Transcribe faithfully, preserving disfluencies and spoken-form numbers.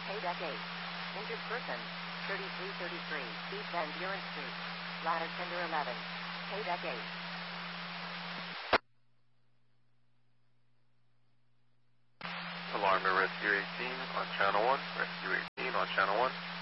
Paydeck eight. Injured person, thirty-three thirty-three, East Van Buren Street. Ladder Tender eleven. Paydeck eight. Alarm to Rescue eighteen on Channel one. Rescue eighteen on Channel one.